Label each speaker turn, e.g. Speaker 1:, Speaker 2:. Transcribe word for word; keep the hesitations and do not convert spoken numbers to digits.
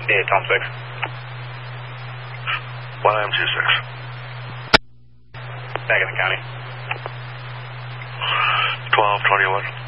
Speaker 1: Yeah, Tom six.
Speaker 2: one M two six.
Speaker 1: Back in the county.
Speaker 2: twelve twenty-one.